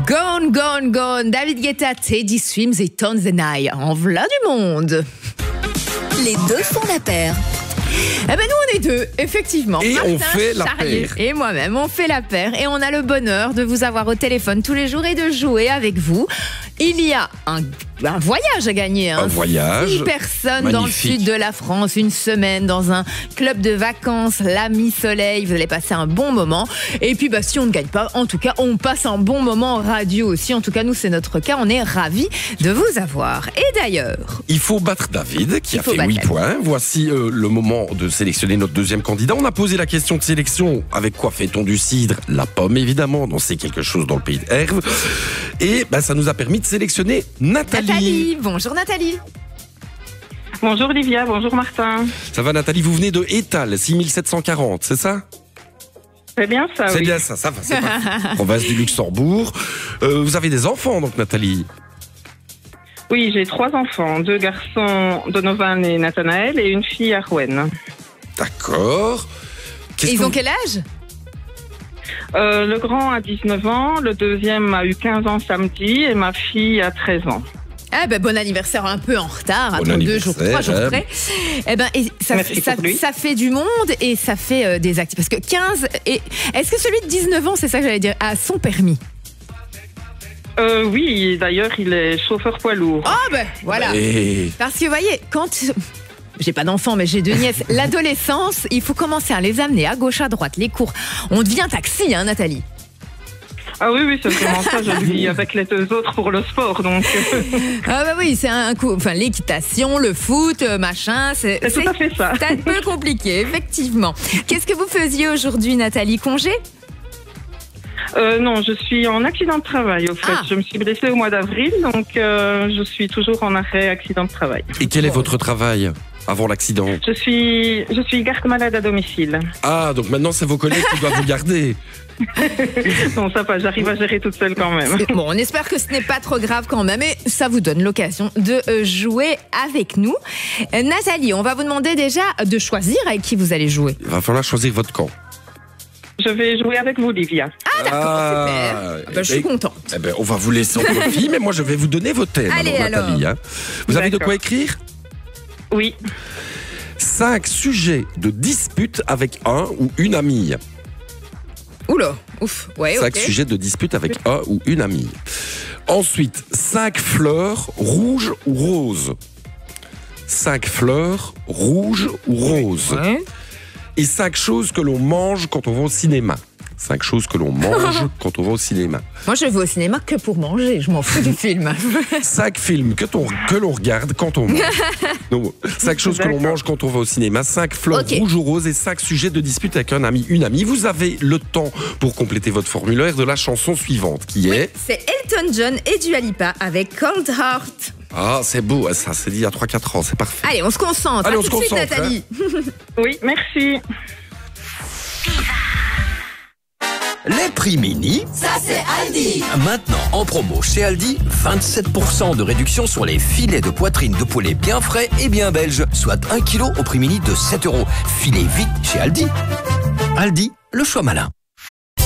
Gone, gone, gone. David Guetta, Teddy Swims et Tones and I. En v'là du monde. Les deux font la paire. Eh ben nous on est deux, effectivement. Et Martin, on fait la Charlie paire. et moi-même, on fait la paire. Et on a le bonheur de vous avoir au téléphone tous les jours et de jouer avec vous. Il y a un voyage à gagner. Un voyage 6 personnes dans le magnifique. sud de la France, une semaine dans un club de vacances, l'Ami Soleil. Vous allez passer un bon moment. Et puis si on ne gagne pas, en tout cas, on passe un bon moment en radio aussi. En tout cas, nous, c'est notre cas. On est ravis de vous avoir. Et d'ailleurs... Il faut battre David, qui Il a faut fait battre 8 David. points. Voici le moment de sélectionner notre deuxième candidat. On a posé la question de sélection. Avec quoi fait-on du cidre? La pomme, évidemment. On sait quelque chose dans le pays d'Herve. Et ça nous a permis de sélectionner Nathalie. Bonjour Nathalie. Bonjour Olivia, bonjour Martin. Ça va Nathalie? Vous venez de Étal, 6740, c'est ça? C'est bien ça, C'est oui. bien ça va, c'est parfait. Province du Luxembourg. Vous avez des enfants donc Nathalie? Oui, j'ai 3 enfants, 2 garçons, Donovan et Nathanaël, et une fille, Arwen. D'accord. Et ils ont quel âge? Le grand a 19 ans, le deuxième a eu 15 ans samedi, et ma fille a 13 ans. Ah bon anniversaire un peu en retard, à Bon 2 jours, 3 jours anniversaire, près. Et ça, Merci pour lui. ça fait du monde et ça fait des actifs. Parce que 15... Est-ce que celui de 19 ans, c'est ça que j'allais dire, a son permis? Oui, d'ailleurs, il est chauffeur poids lourd. Ah voilà. Et... Parce que vous voyez, quand... J'ai pas d'enfants, mais j'ai 2 nièces. L'adolescence, il faut commencer à les amener à gauche, à droite, les cours. On devient taxi, hein, Nathalie? Ah oui, c'est vraiment ça, je vis avec les 2 autres pour le sport, donc... Ah oui, c'est un coup. Enfin, l'équitation, le foot, machin, C'est tout à fait ça. C'est un peu compliqué, effectivement. Qu'est-ce que vous faisiez aujourd'hui, Nathalie? Congé? Non, je suis en accident de travail, au fait. Ah. Je me suis blessée au mois d'avril, donc je suis toujours en arrêt accident de travail. Et quel est votre travail avant l'accident? Je suis garde malade à domicile. Ah, donc maintenant c'est vos collègues qui doivent vous garder. Non, ça va, j'arrive à gérer toute seule quand même. Bon, on espère que ce n'est pas trop grave quand même, et ça vous donne l'occasion de jouer avec nous. Nathalie, on va vous demander déjà de choisir avec qui vous allez jouer. Il va falloir choisir votre camp. Je vais jouer avec vous, Olivia. Je suis contente. On va vous laisser en profit, mais moi je vais vous donner vos thèmes. Allez, Nathalie. Vous avez de D'accord. quoi écrire? Oui. 5 sujets de dispute avec un ou une amie. Oula, ouf, ouais, 5 ok. sujets de dispute avec un ou une amie. Ensuite, 5 fleurs rouges ou roses. 5 fleurs rouges ou roses. Ouais. Et 5 choses que l'on mange quand on va au cinéma. 5 choses que l'on mange quand on va au cinéma. Moi, je vais au cinéma que pour manger, je m'en fous du film. 5 films que l'on regarde quand on mange. 5 choses que l'on mange quand on va au cinéma. 5 fleurs Ok. rouges ou roses et 5 sujets de dispute avec un ami, une amie. Vous avez le temps pour compléter votre formulaire de la chanson suivante qui est... C'est Elton John et Dua Lipa avec Cold Heart. Ah, c'est beau, ça, c'est dit il y a 3-4 ans, c'est parfait. Allez, on se concentre. Allez, À on tout se de suite, concentre, Nathalie. Oui, merci. Les prix mini, Ça, c'est Aldi. maintenant en promo chez Aldi, 27% de réduction sur les filets de poitrine de poulet bien frais et bien belges, soit 1 kg au prix mini de 7 €. Filez vite chez Aldi. Aldi, le choix malin.